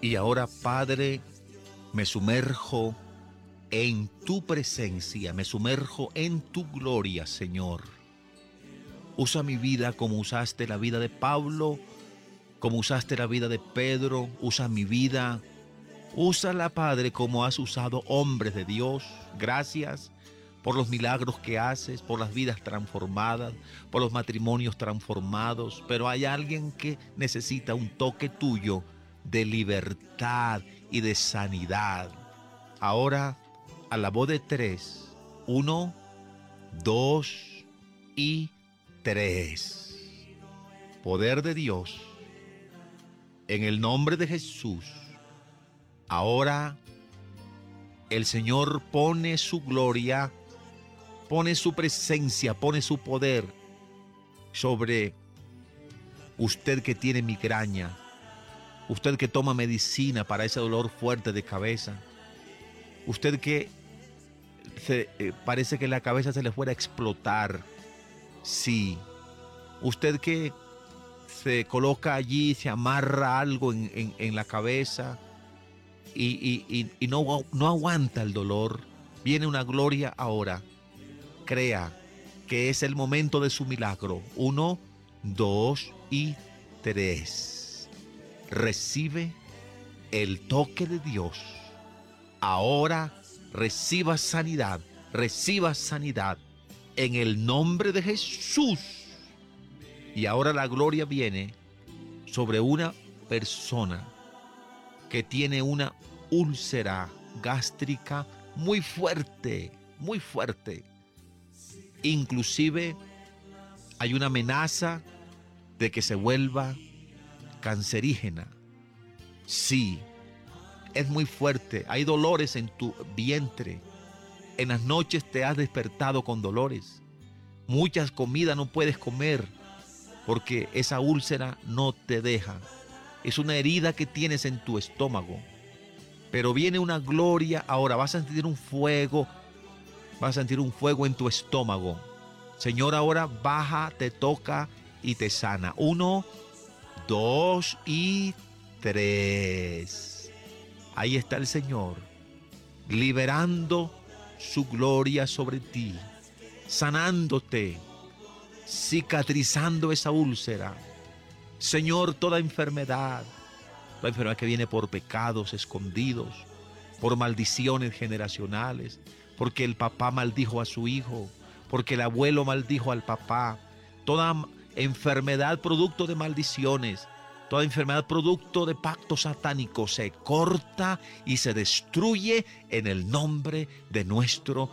Y ahora, Padre, me sumerjo en tu presencia, me sumerjo en tu gloria, Señor. Usa mi vida como usaste la vida de Pablo, como usaste la vida de Pedro. Usa mi vida. Úsala, Padre, como has usado hombres de Dios. Gracias por los milagros que haces, por las vidas transformadas, por los matrimonios transformados. Pero hay alguien que necesita un toque tuyo de libertad y de sanidad. Ahora, a la voz de tres: uno, dos y tres. Poder de Dios, en el nombre de Jesús. Ahora el Señor pone su gloria, pone su presencia, pone su poder sobre usted que tiene migraña, usted que toma medicina para ese dolor fuerte de cabeza, usted que parece que la cabeza se le fuera a explotar. Sí, usted que se coloca allí, se amarra algo en la cabeza y no aguanta el dolor. Viene una gloria ahora. Crea que es el momento de su milagro. Uno, dos y tres. Recibe el toque de Dios. Ahora reciba sanidad, en el nombre de Jesús. Y ahora la gloria viene sobre una persona que tiene una úlcera gástrica muy fuerte, muy fuerte. Inclusive hay una amenaza de que se vuelva cancerígena. Sí, es muy fuerte. Hay dolores en tu vientre. En las noches te has despertado con dolores. Muchas comidas no puedes comer porque esa úlcera no te deja. Es una herida que tienes en tu estómago. Pero viene una gloria ahora. Vas a sentir un fuego. Vas a sentir un fuego en tu estómago. Señor, ahora baja, te toca y te sana. Uno, dos y tres. Ahí está el Señor, liberando su gloria sobre ti, sanándote, cicatrizando esa úlcera. Señor, toda enfermedad, la enfermedad que viene por pecados escondidos, por maldiciones generacionales, porque el papá maldijo a su hijo, porque el abuelo maldijo al papá, toda enfermedad producto de maldiciones, toda enfermedad producto de pactos satánicos se corta y se destruye en el nombre de nuestro